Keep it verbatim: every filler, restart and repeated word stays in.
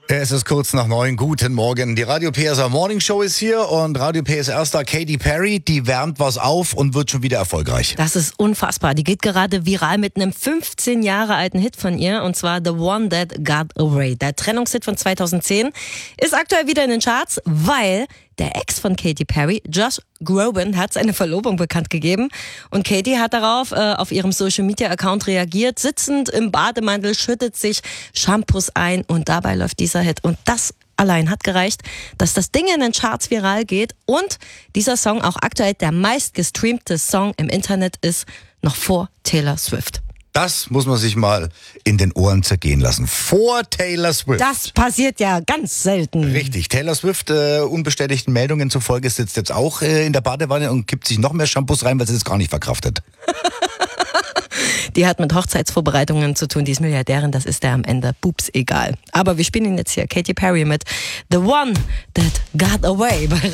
Es ist kurz nach neun. Guten Morgen. Die Radio P S A Morning Show ist hier und Radio P S R-Star Katy Perry, die wärmt was auf und wird schon wieder erfolgreich. Das ist unfassbar. Die geht gerade viral mit einem fünfzehn Jahre alten Hit von ihr, und zwar The One That Got Away. Der Trennungshit von zweitausendzehn ist aktuell wieder in den Charts, weil der Ex von Katy Perry, Josh Groban, hat seine Verlobung bekannt gegeben. Und Katy hat darauf äh, auf ihrem Social-Media-Account reagiert. Sitzend im Bademantel schüttet sich Shampoos ein und dabei läuft dieser Hit. Und das allein hat gereicht, dass das Ding in den Charts viral geht und dieser Song auch aktuell der meistgestreamte Song im Internet ist, noch vor Taylor Swift. Das muss man sich mal in den Ohren zergehen lassen. Vor Taylor Swift. Das passiert ja ganz selten. Richtig. Taylor Swift, äh, unbestätigten Meldungen zufolge, sitzt jetzt auch äh, in der Badewanne und kippt sich noch mehr Shampoos rein, weil sie das gar nicht verkraftet. Die hat mit Hochzeitsvorbereitungen zu tun, die ist Milliardärin, das ist der am Ende pups egal. Aber wir spielen jetzt hier Katy Perry mit The One That Got Away bei